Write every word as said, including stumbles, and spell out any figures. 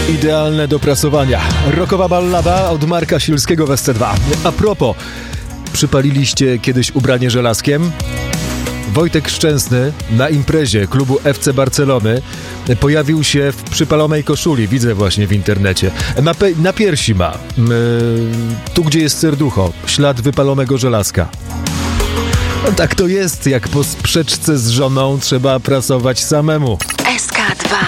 Idealne do prasowania. Rockowa ballada od Marka Silskiego w S C dwa. A propos, przypaliliście kiedyś ubranie żelazkiem? Wojtek Szczęsny na imprezie klubu F C Barcelony pojawił się w przypalonej koszuli, widzę właśnie w internecie. Na, pe- na piersi ma, yy, tu gdzie jest serducho, ślad wypalonego żelazka. No tak to jest, jak po sprzeczce z żoną trzeba prasować samemu. S K dwa.